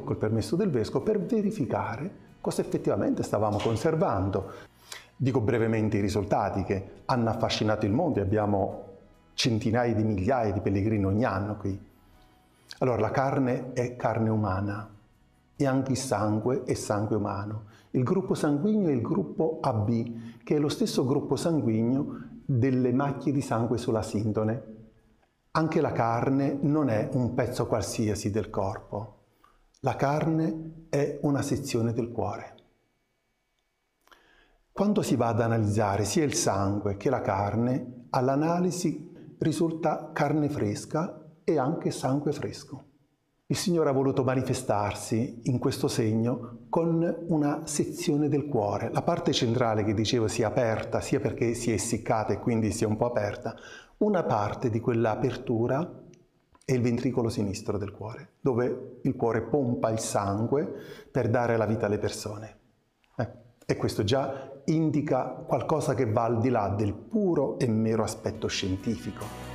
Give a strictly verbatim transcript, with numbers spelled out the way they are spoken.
col permesso del vescovo, per verificare cosa effettivamente stavamo conservando. Dico brevemente i risultati che hanno affascinato il mondo, abbiamo centinaia di migliaia di pellegrini ogni anno qui. Allora, la carne è carne umana e anche il sangue è sangue umano. Il gruppo sanguigno è il gruppo A B, che è lo stesso gruppo sanguigno delle macchie di sangue sulla sindone. Anche la carne non è un pezzo qualsiasi del corpo. La carne è una sezione del cuore. Quando si va ad analizzare sia il sangue che la carne, all'analisi risulta carne fresca e anche sangue fresco. Il Signore ha voluto manifestarsi in questo segno con una sezione del cuore. La parte centrale che dicevo si è aperta, sia perché si è essiccata e quindi si è un po' aperta, una parte di quella apertura è il ventricolo sinistro del cuore, dove il cuore pompa il sangue per dare la vita alle persone. Eh, e questo già indica qualcosa che va al di là del puro e mero aspetto scientifico.